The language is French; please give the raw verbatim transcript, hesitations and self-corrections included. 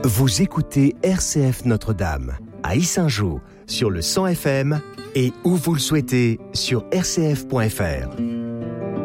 Vous écoutez R C F Notre-Dame, à Yssingeaux, sur le cent F M et où vous le souhaitez, sur r c f point f r.